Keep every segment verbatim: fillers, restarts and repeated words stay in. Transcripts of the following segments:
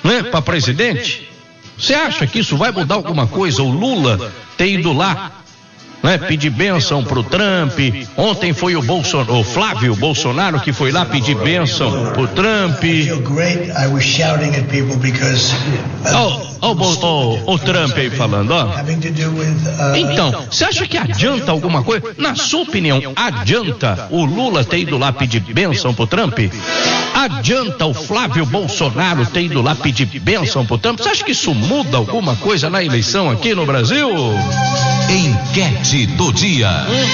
né, para presidente? Você acha que isso vai mudar alguma coisa? O Lula ter ido lá, né, pedir bênção pro Trump. Ontem foi o, Bolson, o Flávio Bolsonaro que foi lá pedir bênção pro Trump. Ó, o Trump aí falando, ó. Então, você acha que adianta alguma coisa? Na sua opinião, adianta o Lula ter ido lá pedir bênção pro Trump? Adianta o Flávio Bolsonaro ter ido lá pedir bênção pro Trump? Você acha que isso muda alguma coisa na eleição aqui no Brasil? Enquete do dia.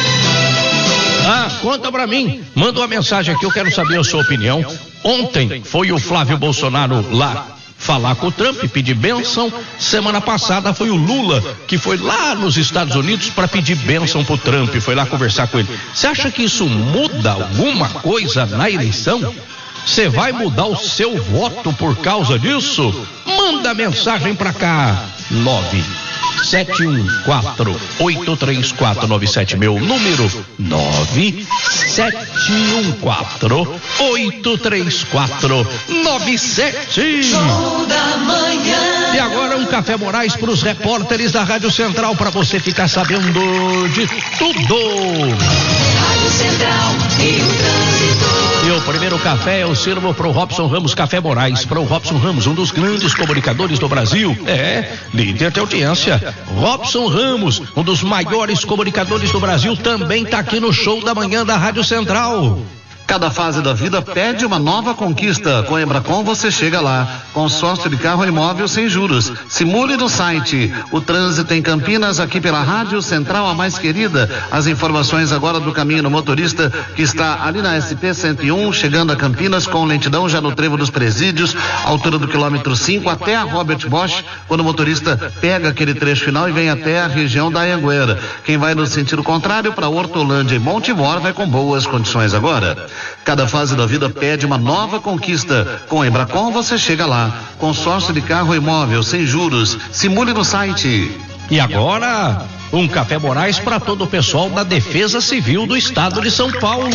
Ah, conta pra mim. Manda uma mensagem aqui, eu quero saber a sua opinião. Ontem foi o Flávio Bolsonaro lá falar com o Trump, pedir bênção. Semana passada foi o Lula que foi lá nos Estados Unidos para pedir bênção pro Trump, foi lá conversar com ele. Você acha que isso muda alguma coisa na eleição? Você vai mudar o seu voto por causa disso? Manda mensagem pra cá. nove sete um quatro oito três quatro nove sete, meu número nove sete um quatro oito três quatro nove sete. Show da manhã. E agora um Café Moraes para os repórteres da Rádio Central, para você ficar sabendo de tudo. Rádio Central e o trânsito. E o primeiro café eu sirvo para o Robson Ramos Café Moraes, para o Robson Ramos, um dos grandes comunicadores do Brasil, é, líder de audiência. Robson Ramos, um dos maiores comunicadores do Brasil, também está aqui no Show da Manhã da Rádio Central. Cada fase da vida pede uma nova conquista. Com a Embracon você chega lá. Consórcio de carro e imóvel sem juros. Simule no site. O trânsito em Campinas, aqui pela Rádio Central, a mais querida. As informações agora do caminho no motorista, que está ali na S P cento e um, chegando a Campinas com lentidão já no trevo dos Presídios, altura do quilômetro cinco até a Robert Bosch, quando o motorista pega aquele trecho final e vem até a região da Anhanguera. Quem vai no sentido contrário, para Hortolândia e Montemor, vai com boas condições agora. Cada fase da vida pede uma nova conquista. Com a Embracon você chega lá. Consórcio de carro e imóvel sem juros. Simule no site. E agora, um Café Moraes para todo o pessoal da Defesa Civil do Estado de São Paulo.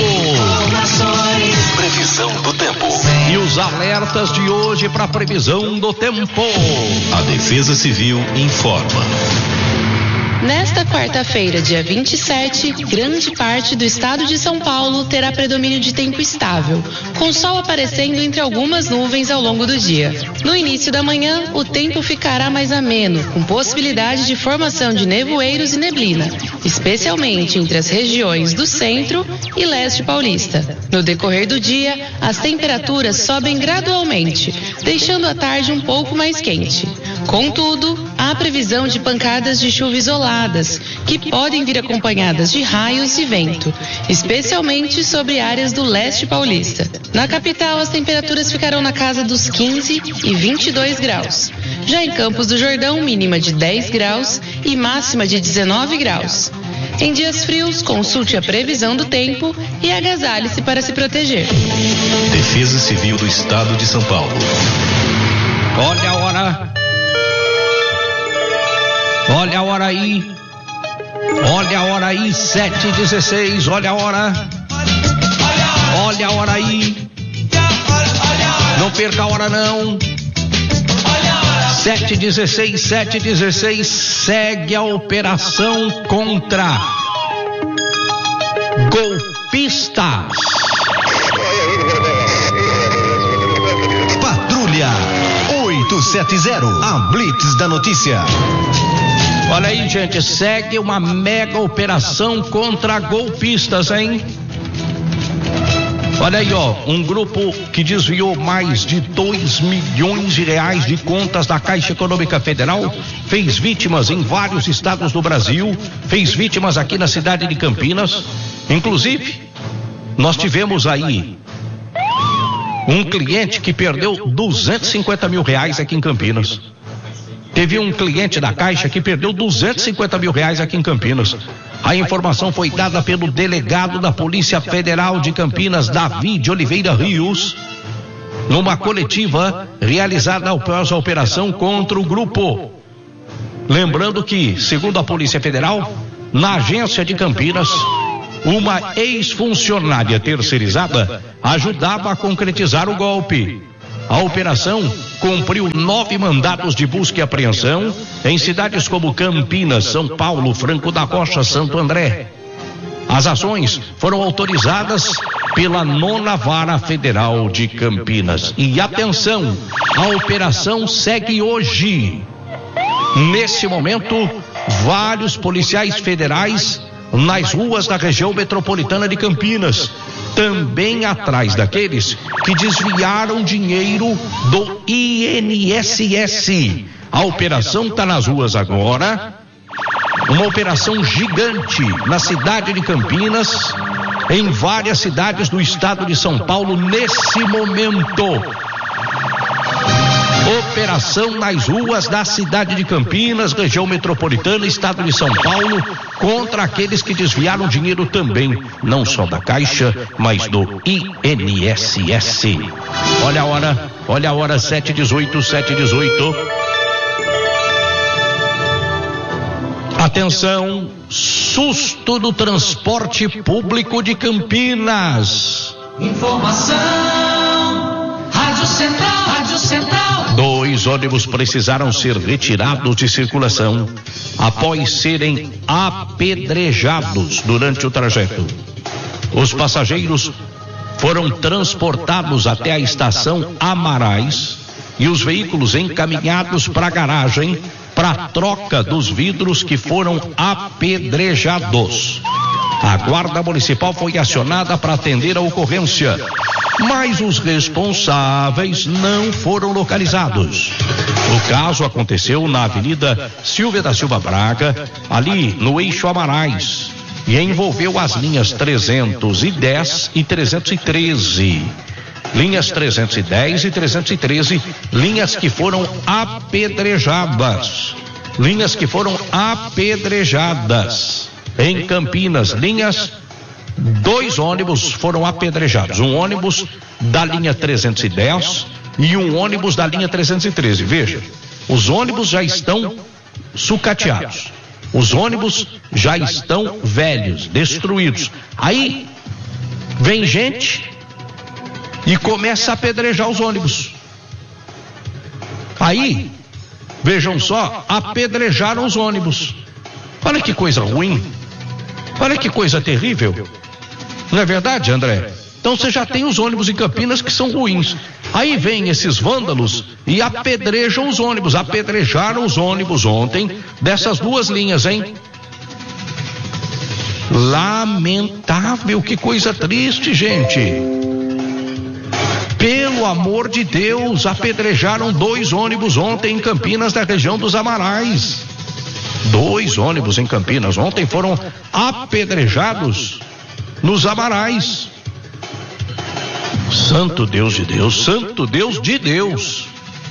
Previsão do tempo. E os alertas de hoje para previsão do tempo. A Defesa Civil informa. Nesta quarta-feira, dia vinte e sete, grande parte do estado de São Paulo terá predomínio de tempo estável, com sol aparecendo entre algumas nuvens ao longo do dia. No início da manhã, o tempo ficará mais ameno, com possibilidade de formação de nevoeiros e neblina, especialmente entre as regiões do centro e leste paulista. No decorrer do dia, as temperaturas sobem gradualmente, deixando a tarde um pouco mais quente. Contudo, há previsão de pancadas de chuva isoladas, que podem vir acompanhadas de raios e vento, especialmente sobre áreas do leste paulista. Na capital, as temperaturas ficarão na casa dos quinze e vinte e dois graus. Já em Campos do Jordão, mínima de dez graus e máxima de dezenove graus. Em dias frios, consulte a previsão do tempo e agasalhe-se para se proteger. Defesa Civil do Estado de São Paulo. Olha a hora. Olha a hora aí. Olha a hora aí, sete e dezesseis. Olha a hora. Olha a hora aí. Não perca a hora não. sete e dezesseis, sete e dezesseis. Segue a operação contra golpistas. Patrulha oitocentos e setenta, a Blitz da notícia. Olha aí, gente, segue uma mega operação contra golpistas, hein? Olha aí, ó, um grupo que desviou mais de dois milhões de reais de contas da Caixa Econômica Federal, fez vítimas em vários estados do Brasil, fez vítimas aqui na cidade de Campinas. Inclusive, nós tivemos aí um cliente que perdeu duzentos e cinquenta mil reais aqui em Campinas. Teve um cliente da Caixa que perdeu duzentos e cinquenta mil reais aqui em Campinas. A informação foi dada pelo delegado da Polícia Federal de Campinas, Davi de Oliveira Rios, numa coletiva realizada após a operação contra o grupo. Lembrando que, segundo a Polícia Federal, na agência de Campinas, uma ex-funcionária terceirizada ajudava a concretizar o golpe. A operação cumpriu nove mandados de busca e apreensão em cidades como Campinas, São Paulo, Franco da Rocha, Santo André. As ações foram autorizadas pela nona Vara Federal de Campinas. E atenção, a operação segue hoje. Nesse momento, vários policiais federais nas ruas da região metropolitana de Campinas, também atrás daqueles que desviaram dinheiro do I N S S. A operação está nas ruas agora, uma operação gigante na cidade de Campinas, em várias cidades do estado de São Paulo nesse momento. Operação nas ruas da cidade de Campinas, região metropolitana, estado de São Paulo, contra aqueles que desviaram dinheiro também, não só da Caixa, mas do I N S S. Olha a hora, olha a hora, sete e dezoito, sete e dezoito. Atenção, susto do transporte público de Campinas. Informação, Rádio Central, Rádio Central. Dois ônibus precisaram ser retirados de circulação após serem apedrejados durante o trajeto. Os passageiros foram transportados até a estação Amarais e os veículos encaminhados para a garagem para troca dos vidros que foram apedrejados. A Guarda Municipal foi acionada para atender a ocorrência, mas os responsáveis não foram localizados. O caso aconteceu na Avenida Silvia da Silva Braga, ali no eixo Amarais, e envolveu as linhas trezentos e dez e trezentos e treze. Linhas trezentos e dez e trezentos e treze, linhas que foram apedrejadas. Linhas que foram apedrejadas. Em Campinas, linhas, dois ônibus foram apedrejados. Um ônibus da linha trezentos e dez e um ônibus da linha trezentos e treze. Veja, os ônibus já estão sucateados. Os ônibus já estão velhos, destruídos. Aí vem gente e começa a apedrejar os ônibus. Aí, vejam só, apedrejaram os ônibus. Olha que coisa ruim. Olha que coisa terrível. Não é verdade, André? Então você já tem os ônibus em Campinas que são ruins. Aí vem esses vândalos e apedrejam os ônibus. Apedrejaram os ônibus ontem dessas duas linhas, hein? Lamentável, que coisa triste, gente. Pelo amor de Deus, apedrejaram dois ônibus ontem em Campinas, da região dos Amarais. Dois ônibus em Campinas ontem foram apedrejados nos Amarais. Santo Deus de Deus, Santo Deus de Deus.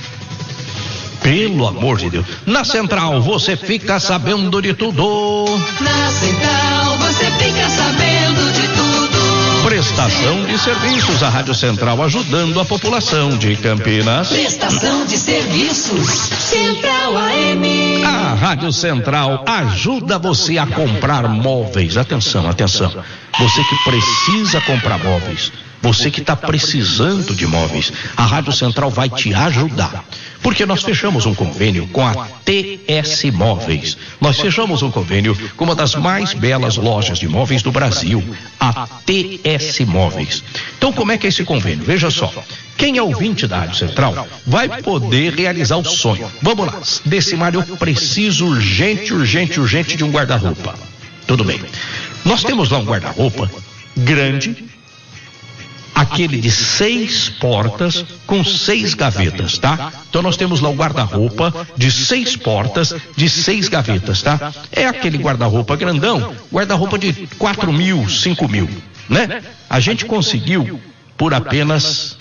Pelo amor de Deus. Na Central você fica sabendo de tudo. Na Central você fica sabendo de tudo. Prestação de serviços, a Rádio Central ajudando a população de Campinas. Prestação de serviços, Central A M. A Rádio Central ajuda você a comprar móveis. Atenção, atenção. Você que precisa comprar móveis, você que está precisando de móveis, a Rádio Central vai te ajudar. Porque nós fechamos um convênio com a T S Móveis. Nós fechamos um convênio com uma das mais belas lojas de móveis do Brasil, a T S Móveis. Então, como é que é esse convênio? Veja só. Quem é ouvinte da Rádio Central vai poder realizar o sonho. Vamos lá. Decimário, eu preciso urgente, urgente, urgente de um guarda-roupa. Tudo bem. Nós temos lá um guarda-roupa grande, aquele de seis portas com seis gavetas, tá? Então nós temos lá o guarda-roupa de seis portas, de seis gavetas, tá? É aquele guarda-roupa grandão, guarda-roupa de quatro mil, cinco mil, né? A gente conseguiu por apenas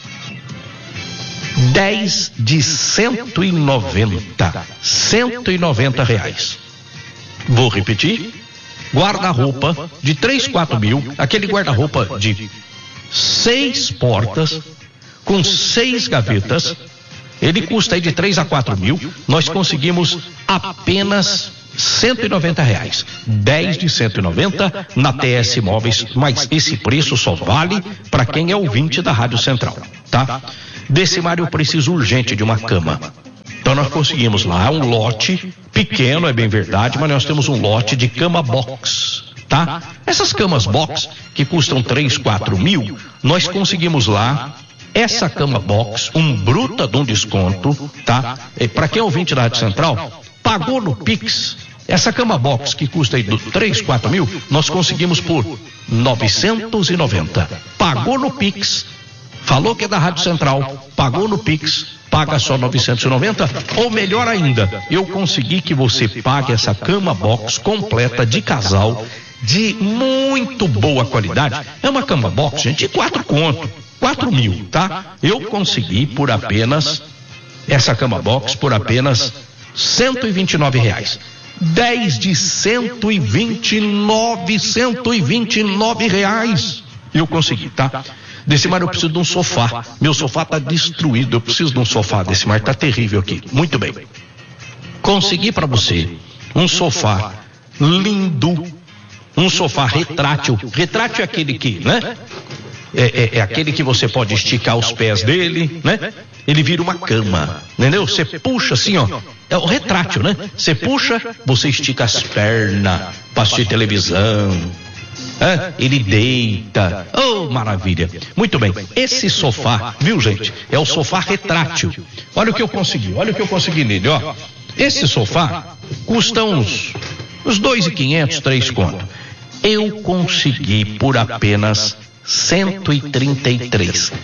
dez de cento e noventa, cento e noventa reais. Vou repetir, guarda-roupa de três, quatro mil, aquele guarda-roupa de seis portas com seis gavetas, ele custa aí de três a quatro mil. Nós conseguimos apenas cento e noventa reais, dez de cento e noventa na T S Móveis, mas esse preço só vale para quem é ouvinte da Rádio Central, tá? Decimar, eu preciso urgente de uma cama. Então nós conseguimos lá um lote pequeno, é bem verdade, mas nós temos um lote de cama box, tá? Essas camas box que custam três, quatro mil, nós conseguimos lá essa cama box, um bruta de um desconto, tá? Para quem é ouvinte da Rádio Central, pagou no Pix, essa cama box que custa aí do três, quatro mil, nós conseguimos por novecentos e noventa. Pagou no Pix, falou que é da Rádio Central, pagou no Pix, paga só novecentos e noventa, ou melhor ainda, eu consegui que você pague essa cama box completa de casal, de muito boa qualidade. É uma cama box, gente, de quatro conto, quatro mil, tá? Eu consegui por apenas, essa cama box por apenas cento e vinte e nove reais. dez de cento e vinte e nove, cento e vinte e nove reais. Eu consegui, tá? Decimar, eu preciso de um sofá. Meu sofá tá destruído. Eu preciso de um sofá, Decimar, tá terrível aqui. Muito bem. Consegui para você um sofá lindo, um sofá retrátil. Retrátil é aquele que, né? É, é, é aquele que você pode esticar os pés dele, né? Ele vira uma cama, entendeu? Você puxa assim, ó. É o retrátil, né? Você puxa, você estica as pernas para assistir televisão. É, ele deita. Oh, maravilha. Muito bem. Esse sofá, viu, gente? É o sofá retrátil. Olha o que eu consegui. Olha o que eu consegui nele, ó. Esse sofá custa uns uns dois mil e quinhentos, três conto. Eu consegui por apenas cento e trinta e três.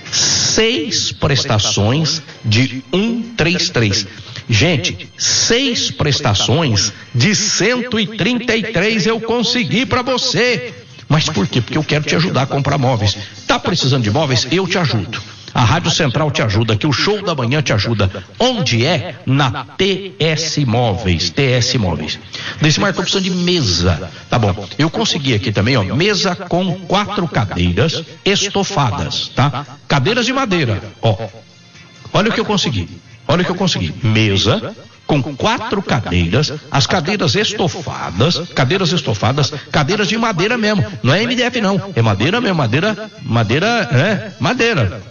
Seis prestações de cento e trinta e três. Gente, seis prestações de cento e trinta e três eu consegui para você. Mas por quê? Porque eu quero te ajudar a comprar móveis. Tá precisando de móveis? Eu te ajudo. A Rádio Central te ajuda, que o Show da Manhã te ajuda. Onde é? Na T S Móveis. T S Móveis. Decimar, tô precisando de mesa. Tá bom. Eu consegui aqui também, ó, mesa com quatro cadeiras estofadas, tá? Cadeiras de madeira, ó. Olha o que eu consegui. Olha o que eu consegui. Mesa com quatro cadeiras, as cadeiras estofadas, cadeiras estofadas, cadeiras de madeira mesmo. Não é M D F não, é madeira mesmo, madeira, madeira, é, madeira.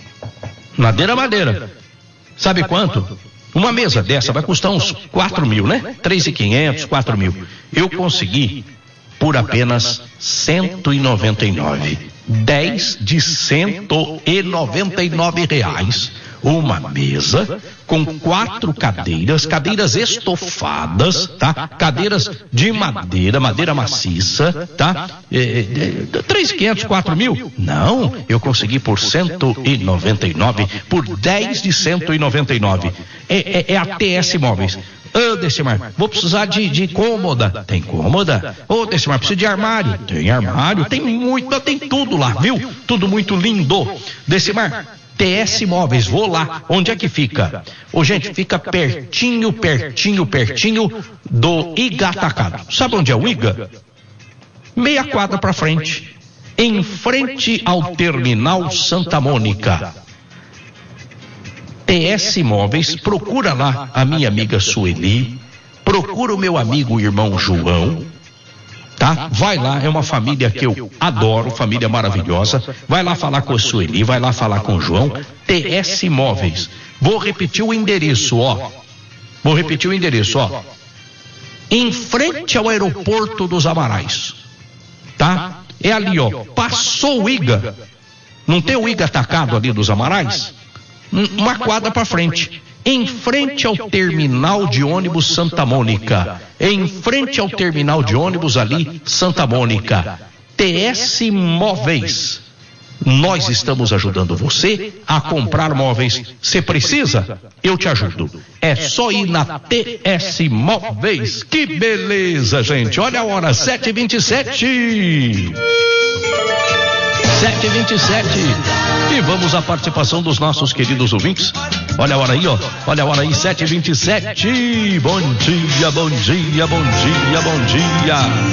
Madeira, madeira. Sabe quanto? Uma mesa dessa vai custar uns quatro mil, né? Três mil e quinhentos, quatro mil. Eu consegui por apenas cento e noventa e nove. Dez de cento e noventa e nove reais. Uma mesa com quatro cadeiras, cadeiras estofadas, tá? Cadeiras de madeira, madeira maciça, tá? É, é, três mil e quinhentos, quatro mil? Não, eu consegui por cento e noventa e nove, por dez de cento e noventa e nove. É, é, é a T S Móveis. Ô, oh, Decimar, vou precisar de, de cômoda. Tem cômoda? Ô, oh, Decimar, preciso de armário. Tem armário, tem muito, tem tudo lá, viu? Tudo muito lindo. Decimar, T S Móveis, vou lá. Onde é que fica? Ô, gente, fica pertinho, pertinho, pertinho do I G A Atacado. Sabe onde é o I G A? Meia quadra pra frente. Em frente ao Terminal Santa Mônica. T S Móveis, procura lá a minha amiga Sueli, procura o meu amigo e irmão João, tá? Vai lá, é uma família que eu adoro, família maravilhosa. Vai lá falar com a Sueli, vai lá falar com o João. T S Móveis. Vou repetir o endereço, ó. Vou repetir o endereço, ó. Em frente ao aeroporto dos Amarais, tá? É ali, ó. Passou o I G A. Não tem o I G A Atacado ali dos Amarais? Uma quadra para frente, em frente ao terminal de ônibus Santa Mônica, em frente ao terminal de ônibus ali Santa Mônica. T S Móveis, nós estamos ajudando você a comprar móveis. Você precisa? Eu te ajudo. É só ir na T S Móveis. Que beleza, gente. Olha a hora, sete e vinte e sete. sete e vinte e sete. E vamos à participação dos nossos queridos ouvintes. Olha a hora aí, ó. Olha a hora aí, sete e vinte e sete. Bom dia, bom dia, bom dia, bom dia.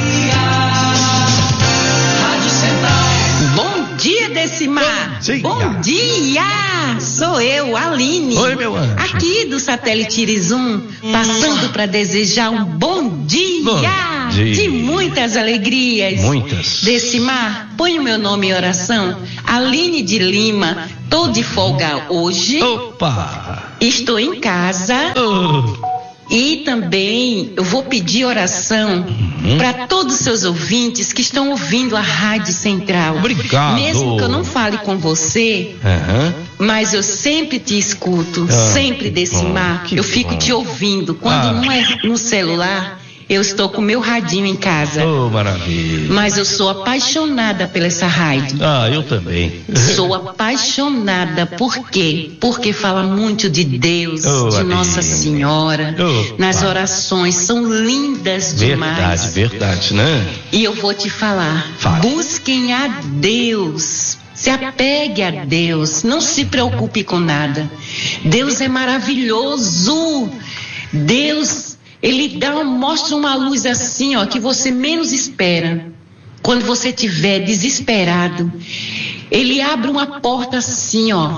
Rádio Central. Bom dia, Decimar. Sim. Bom dia. Sou eu, Aline. Oi, meu anjo. Aqui do satélite Irizum, passando para desejar um bom dia. Bom. mar, de... de muitas alegrias. Muitas. Desse mar, põe o meu nome em oração. Aline de Lima, tô de folga hoje. Opa! Estou em casa. Oh. E também eu vou pedir oração uhum. para todos os seus ouvintes que estão ouvindo a Rádio Central. Obrigado. Mesmo que eu não fale com você, uhum. mas eu sempre te escuto, ah, sempre desse bom, mar. Eu fico bom. te ouvindo. Quando ah. não é no celular, eu estou com meu radinho em casa. Oh, maravilha. Mas eu sou apaixonada pela essa rádio. Ah, eu também. Sou apaixonada. Por quê? Porque fala muito de Deus, oh, de amiga. Nossa Senhora. Oh, nas pai. orações, são lindas demais. Verdade, verdade, né? E eu vou te falar. Fala. Busquem a Deus. Se apegue a Deus. Não se preocupe com nada. Deus é maravilhoso. Deus... Ele dá, mostra uma luz assim, ó, que você menos espera. Quando você estiver desesperado, ele abre uma porta assim, ó.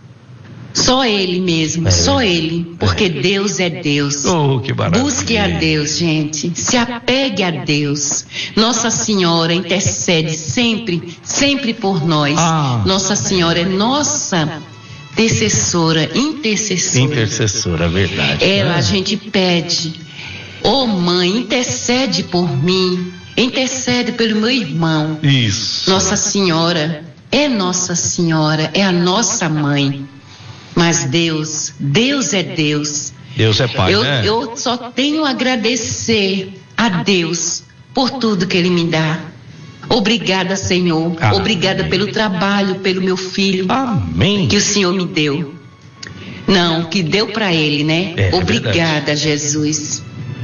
Só ele mesmo, é. só ele, porque é. Deus é Deus. Oh, que maravilha. Busque a Deus, gente. Se apegue a Deus. Nossa Senhora intercede sempre, sempre por nós. Ah. Nossa Senhora é nossa intercessora, intercessora. Intercessora, verdade. Ela, ah. a gente pede. Ô oh, mãe, intercede por mim, intercede pelo meu irmão. Isso. Nossa Senhora é Nossa Senhora, é a nossa mãe. Mas Deus, Deus é Deus. Deus é Pai, eu, né? Eu só tenho a agradecer a Deus por tudo que Ele me dá. Obrigada, Senhor. Amém. Obrigada pelo trabalho, pelo meu filho. Amém. Que o Senhor me deu. Não, que deu para ele, né? É, Obrigada, é Jesus.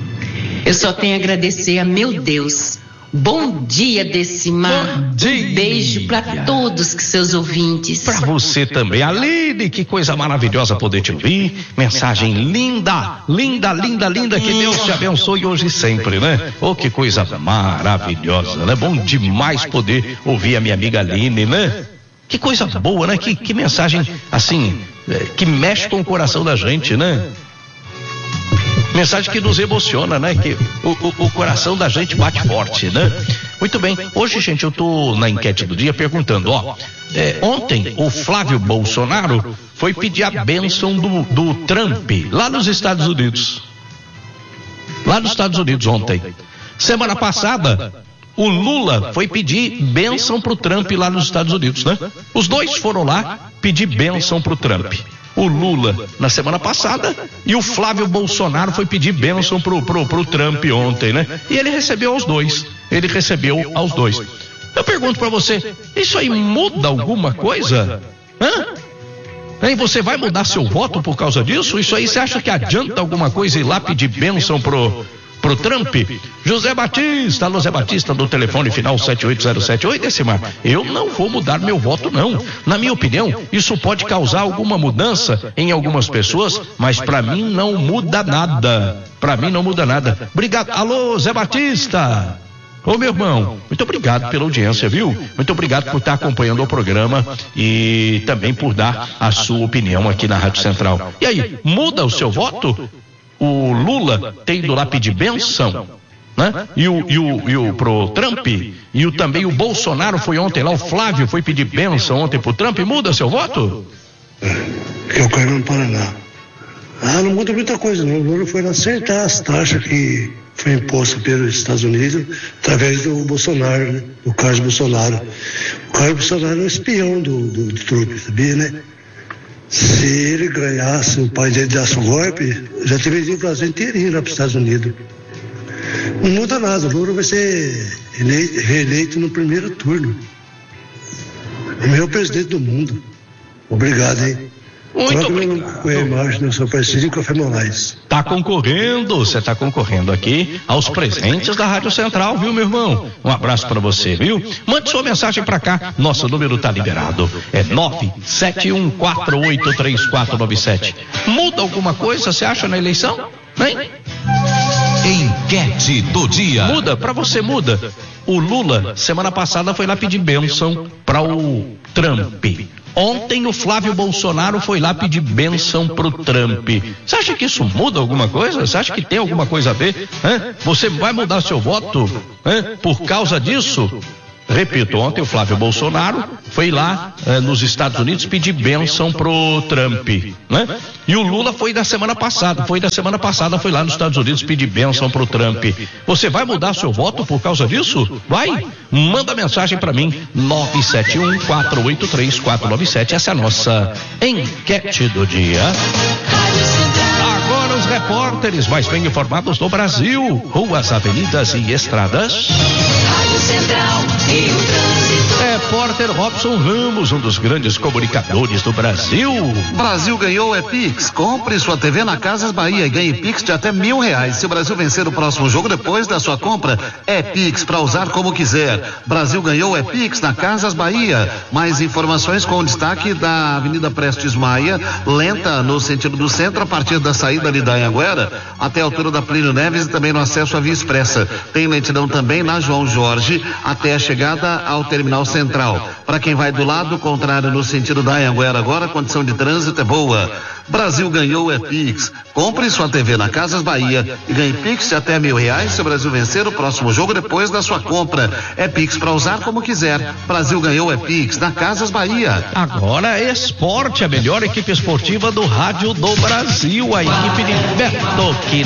Eu só tenho a agradecer a meu Deus. Bom dia, Decimar. Bom dia. Um beijo para todos que seus ouvintes. Para você também, Aline, que coisa maravilhosa poder te ouvir. Mensagem linda, linda, linda, linda. Que Deus te abençoe hoje e sempre, né? Oh, que coisa maravilhosa, né? Bom demais poder ouvir a minha amiga Aline, né? Que coisa boa, né? Que, que mensagem, assim, que mexe com o coração da gente, né? Mensagem que nos emociona, né? Que o, o, o coração da gente bate forte, né? Muito bem. Hoje, gente, eu tô na enquete do dia perguntando, ó. É, ontem, o Flávio Bolsonaro foi pedir a bênção do, do Trump lá nos Estados Unidos. Lá nos Estados Unidos ontem. Semana passada, o Lula foi pedir bênção pro Trump lá nos Estados Unidos, né? Os dois foram lá pedir bênção pro Trump. O Lula na semana passada e o Flávio Bolsonaro foi pedir bênção pro, pro, pro Trump ontem, né? E ele recebeu aos dois. Ele recebeu aos dois. Eu pergunto pra você, isso aí muda alguma coisa? Hã? Hein, você vai mudar seu voto por causa disso? Isso aí você acha que adianta alguma coisa ir lá pedir bênção pro... pro Trump? José Batista, alô Zé Batista, do telefone final sete oito zero sete. Oi, Decimar, eu não vou mudar meu voto não. Na minha opinião, isso pode causar alguma mudança em algumas pessoas, mas pra mim não muda nada. Pra mim não muda nada. Obrigado. Alô, Zé Batista. Ô, meu irmão, muito obrigado pela audiência, viu? Muito obrigado por estar acompanhando o programa e também por dar a sua opinião aqui na Rádio Central. E aí, muda o seu voto? O Lula tem ido lá pedir benção, né? E o, e o, e o pro Trump, e o, também o Bolsonaro foi ontem lá, o Flávio foi pedir benção ontem pro Trump. Muda seu voto? Que eu quero no Paraná. Ah, não muda muita coisa não. O Lula foi lá acertar as taxas que foi imposta pelos Estados Unidos através do Bolsonaro, né? Do Carlos Bolsonaro. O Carlos Bolsonaro é um espião do, do, do Trump, sabia, né? Se ele ganhasse, o pai dele desse um golpe, já teria ido o Brasil inteirinho lá para os Estados Unidos. Não muda nada, o Lula vai ser eleito, reeleito no primeiro turno. O meu presidente do mundo. Obrigado, hein? Muito obrigado. Com a imagem do seu parceiro Café Moraes. Tá concorrendo, você tá concorrendo aqui aos presentes da Rádio Central, viu, meu irmão? Um abraço pra você, viu? Mande sua mensagem pra cá, nosso número tá liberado. É nove sete um quatro oito três quatro nove sete. Muda alguma coisa, você acha, na eleição? Hein? Enquete do dia. Muda, pra você muda. O Lula, semana passada, foi lá pedir bênção para o Trump. Ontem o Flávio Bolsonaro foi lá pedir bênção pro Trump. Você acha que isso muda alguma coisa? Você acha que tem alguma coisa a ver? Hã? Você vai mudar seu voto, hã, por causa disso? Repito, ontem o Flávio Bolsonaro foi lá eh, nos Estados Unidos pedir bênção pro Trump, né? E o Lula foi da semana passada, foi da semana passada, foi lá nos Estados Unidos pedir bênção pro Trump. Você vai mudar seu voto por causa disso? Vai? Manda mensagem para mim, nove sete um, quatro oito três, quatro nove sete, essa é a nossa enquete do dia. Agora os repórteres mais bem informados do Brasil, ruas, avenidas e estradas. Rádio Central e o trânsito. Repórter Robson Ramos, um dos grandes comunicadores do Brasil. Brasil ganhou é Pix. Compre sua T V na Casas Bahia e ganhe Pix de até mil reais. Se o Brasil vencer o próximo jogo depois da sua compra, é Pix para usar como quiser. Brasil ganhou é Pix na Casas Bahia. Mais informações com o destaque da Avenida Prestes Maia, lenta no sentido do centro, a partir da saída ali da Anhanguera até a altura da Plínio Neves e também no acesso à Via Expressa. Tem lentidão também na João Jorge até a chegada ao Terminal Central. Para quem vai do lado contrário no sentido da Anhanguera agora, a condição de trânsito é boa. Brasil ganhou é Pix. Compre sua T V na Casas Bahia e ganhe Pix de até mil reais se o Brasil vencer o próximo jogo depois da sua compra. É Pix para usar como quiser. Brasil ganhou é Pix na Casas Bahia. Agora Esporte, a melhor equipe esportiva do rádio do Brasil, a equipe de Beto